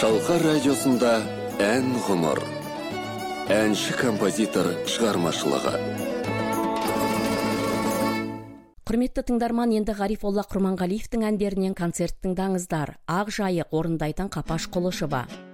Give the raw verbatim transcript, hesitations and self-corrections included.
Шалқар радиосында ән ғұмыр. Әнші композитор шығармашылығы. Құрметті тыңдарман, енді Ғарифолла Құрманғалиевтің әндерінен концерт тыңдаңыздар. Ақ жайық орындайтын Қапаш Құлышева.